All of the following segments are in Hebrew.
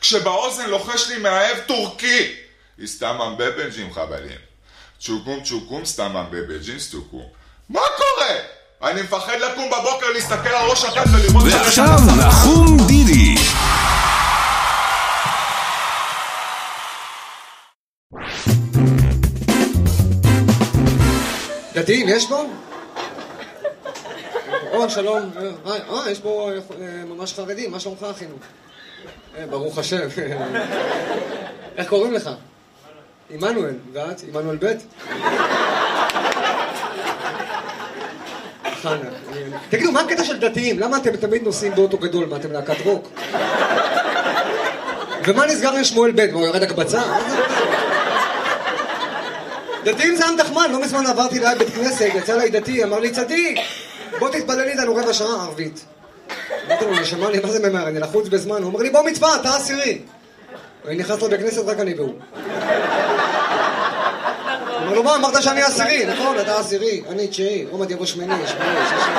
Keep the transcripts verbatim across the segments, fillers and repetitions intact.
כשבאוזן לוחש לי מאהב טורקי. הסתמם בבג'ים חבלים. צ'וקום צ'וקום סתמם בבג'ים סטוקום. מה קורה? אני מפחד לקום בבוקר להסתכל על ראש הקט ולראות... ועכשיו נחום דידי. דתיים, יש בו? או, שלום. אה, יש פה ממש חרדים. מה שלומך, אחינו? ברוך השם. איך קוראים לך? עמנואל. ואת? עמנואל ב'? חנה. תגידו, מה הקטע של דתיים? למה אתם תמיד נוסעים באוטו גדול? מה, אתם להקת רוק? ומה נסגר עם שמואל ב'? מה, ירד הקבצה? דתיים זה עם דחמן, לא מזמן עברתי ליד בית כנסת, יצא לי דתי, אמר לי צדיק, בוא תתפלל איתנו רבע שעה ערבית. אמרתי לו, נשמע לי, מה זה ממהר, אני לחוץ בזמן, הוא אומר לי, בוא מצווה, אתה עשירי. אני נכנס לו בכנסת, רק אני והוא. אמר לו, מה, אמרת שאני עשירי, נכון, אתה עשירי, אני תשיעי, עומד יבוא שמיני, שמיני, שישי.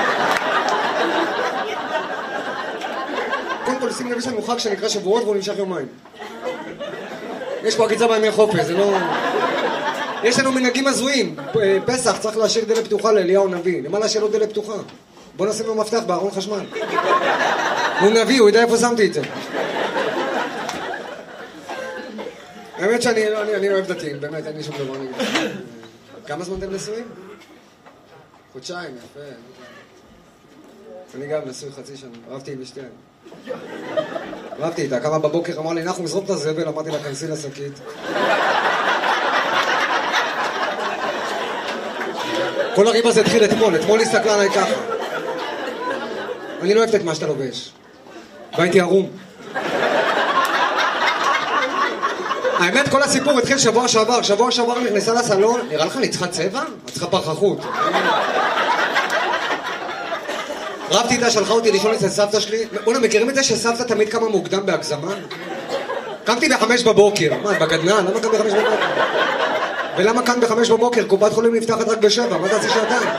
קודם כל, שים לב, יש לנו חג שנקרא שבועות והוא נמשך יומיים. יש פה עקיצה בימי חופש, זה לא... יש לנו מנהגים הזויים, פסח צריך להשאיר דלת פתוחה לאליהו נביא. למה להשאיר לו דלת פתוחה? בוא נשים לו מפתח בארון חשמל. הוא נביא, הוא יודע איפה שמתי את זה. האמת שאני אני, אני אוהב דתיים, באמת, אין לי שום דבר נגד. כמה זמן אתם נשואים? חודשיים, יפה. אני גם נשוי חצי שנה, אהבתי עם אשתי. אהבתי איתה, כמה בבוקר אמר לי, אנחנו נזרוק את הזבל, אמרתי לה, כנסי לשקית. כל הריב הזה התחיל אתמול, אתמול הסתכלה עליי ככה. אני לא אוהבת את מה שאתה לובש. והייתי ערום. האמת, כל הסיפור התחיל שבוע שעבר. שבוע שעבר נכנסה לסלון, נראה לך אני צריכה צבע? אני צריכה פרחחות. רבתי איתה, שלחה אותי לישון אצל סבתא שלי. בוא'נה, מכירים את זה שסבתא תמיד קמה מוקדם בהגזמה? קמתי בחמש בבוקר. מה, בגדנן? למה קם בחמש בבוקר? ולמה כאן בחמש בבוקר? קופת חולים נפתחת רק בשבע, מה תעשי שעתיים?